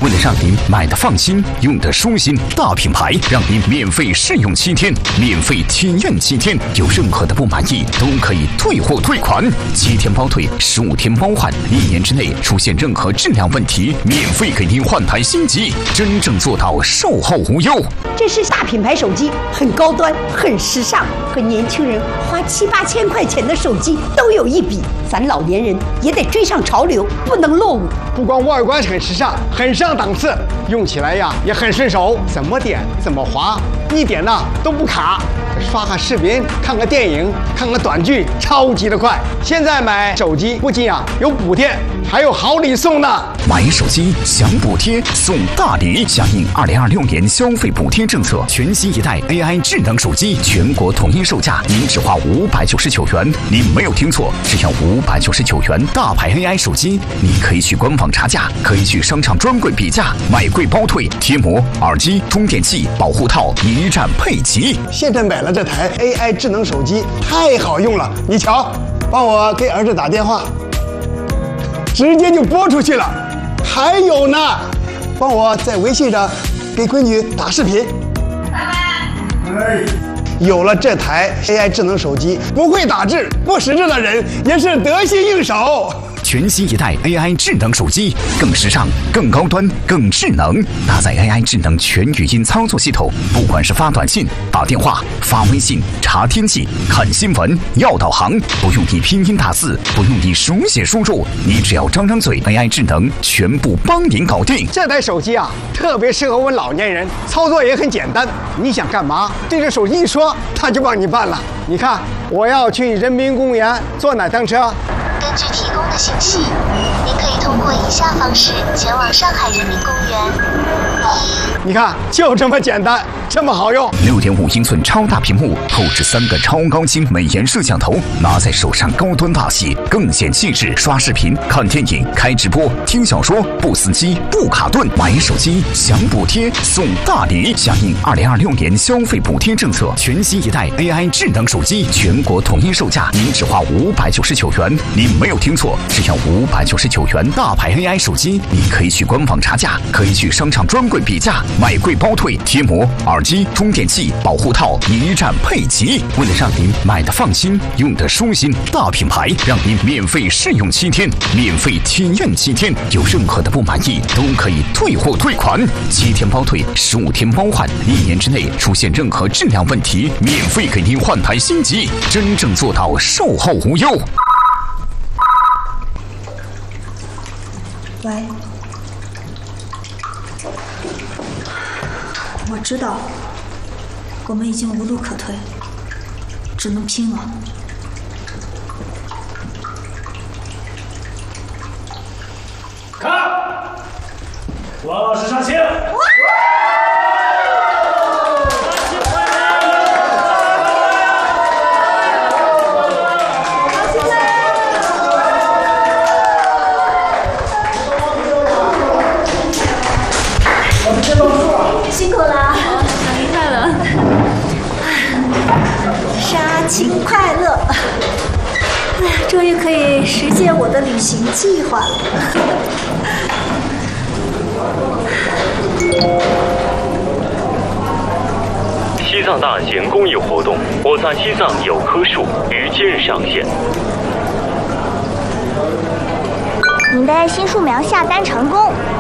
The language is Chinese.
为了让您买的放心，用的舒心，大品牌让您免费试用7天，免费体验7天，有任何的不满意都可以退货退款，7天包退，15天包换，1年之内出现任何质量问题，免费给您换台新机，真正做到售后无忧。 这是大品牌手机，很高端，很时尚，和年轻人花7、8千块钱的手机都有一比。咱老年人也得追上潮流，不能落伍。 不光外观很时尚，很上档次，用起来呀也很顺手，怎么点怎么滑，一点呢都不卡。刷个视频，看个电影，看个短剧，超级的快。现在买手机不仅有补贴，还有好礼送呢。 买手机享补贴送大礼，响应2026年消费补贴政策，全新一代 AI 智能手机全国统一售价，您只花599元。您没有听错，只要599元。大牌 AI 手机，你可以去官网查价，可以去商场专柜比价，买贵包退，贴膜、耳机、充电器、保护套一站配齐。 现在买了这台 AI 智能手机，太好用了。你瞧，帮我给儿子打电话，直接就拨出去了。还有呢，帮我在微信上给闺女打视频。有了这台 AI 智能手机，不会打字、不识字的人也是得心应手。 全新一代 AI 智能手机，更时尚、更高端、更智能，搭载 AI 智能全语音操作系统，不管是发短信、打电话、发微信、查天气、看新闻、要导航，不用你拼音打字，不用你手写输入，你只要张张嘴 ，AI 智能全部帮您搞定。 这台手机特别适合我们老年人，操作也很简单。你想干嘛，对着手机一说，它就帮你办了。你看，我要去人民公园坐哪趟车？ 根据提供的信息，您可以通过以下方式前往上海人民公园。 你看，就这么简单，这么好用。 6.5英寸超大屏幕，后置3个超高清美颜摄像头，拿在手上高端大气，更显气质。刷视频、看电影、开直播、听小说，不死机、不卡顿。买手机享补贴送大礼，响应2026年消费补贴政策，全新一代 AI 智能手机全国统一售价，您只花599元。您没有听错，只要599元。大牌 AI 手机，你可以去官网查价，可以去商场专柜比价，买贵包退，贴膜、耳机、充电器、保护套一站配齐。为了让您买的放心，用的舒心，大品牌让您免费试用7天，免费体验7天，有任何的不满意都可以退货退款，7天包退，15天包换，1年之内出现任何质量问题，免费给您换台新机，真正做到售后无忧。 喂，我知道，我们已经无路可退，只能拼了。 看，我是上线。 辛苦了，生日快乐！杀青快乐！哎呀，终于可以实现我的旅行计划了。 西藏大型公益活动，我在西藏有棵树于今日上线。 您的新树苗下单成功，